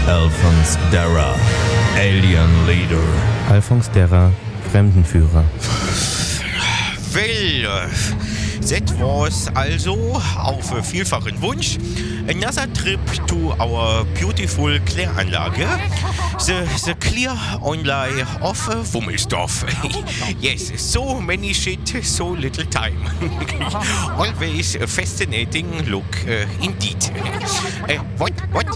Alphonse Darra, Alien Leader. Alphonse Darra, Fremdenführer. Well, that was also, auf vielfachen Wunsch, another trip to our beautiful Kläranlage, the Clear Online of Wummelsdorf. Yes, so many shit, so little time. Always a fascinating look, indeed. What?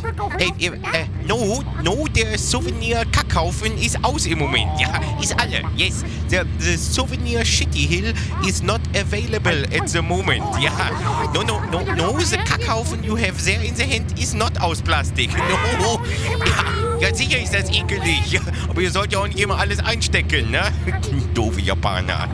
No, der Souvenir-Kackhaufen ist aus im Moment. Ja, ist alle. Yes, the Souvenir Shitty Hill is not available at the moment. Ja, no, the Kackhaufen you have there in the hand is not aus Plastik. No. Ja, sicher ist das ekelig. Ja, aber ihr sollt ja auch nicht immer alles einstecken, ne? Doofe Japaner.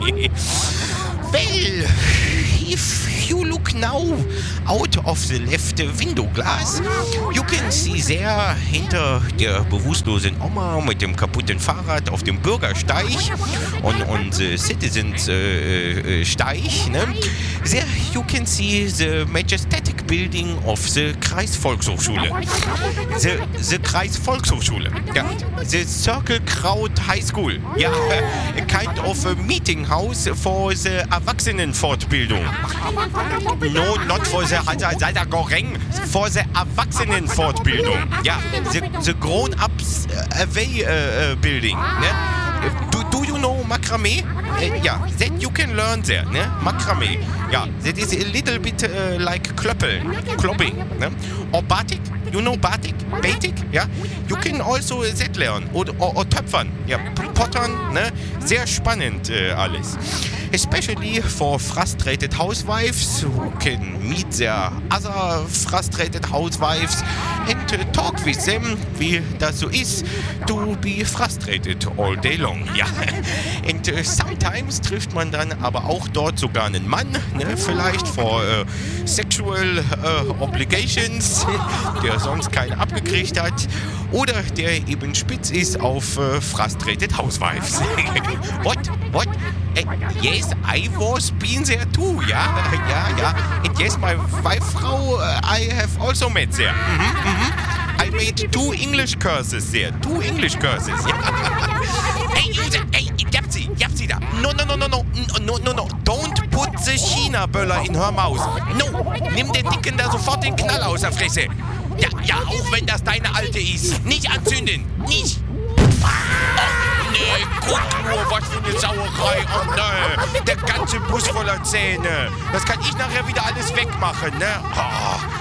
Well, if you look now out of the left window glass, you can see there hinter der bewusstlosen Oma mit dem kaputten Fahrrad auf dem Bürgersteig und the Citizens Steig, ne? There you can see the majestic building of the Kreisvolkshochschule. The Kreisvolkshochschule. Ja, the Circle Kraut High School. Ja, a kind of a meeting house for the Erwachsenenfortbildung. No, not for the Goreng, for the Erwachsenenfortbildung. Ja, the grown-ups away building. Ne? Do you know Makramee? Yeah, that you can learn there, ne? Makramee. Yeah, that is a little bit like klopping, ne? Or batik. You know batik? Batik? Yeah? You can also that learn. Or töpfern. Ja, pottern, ne? Sehr spannend alles. Especially for frustrated housewives who can meet their other frustrated housewives and talk with them, wie das so ist, to be frustrated all day long. Ja. And sometimes trifft man dann aber auch dort sogar einen Mann, ne, vielleicht for sexual obligations, der sonst keinen abgekriegt hat, oder der eben spitz ist auf frustrated housewives. What? Yes, I was been there too, ja. And yes, my wife Frau, I have also met there. I made 2 English courses there. 2 English courses. Ja. Hey, User, hey, ich hab sie da. No. Don't put the China-Böller in her mouth. No, nimm den Dicken da sofort den Knall aus der Fresse. Ja, auch wenn das deine alte ist. Nicht anzünden, nicht. Nee, guck nur, was für eine Sauerei. Oh ne, der ganze Bus voller Zähne. Das kann ich nachher wieder alles wegmachen, ne? Oh.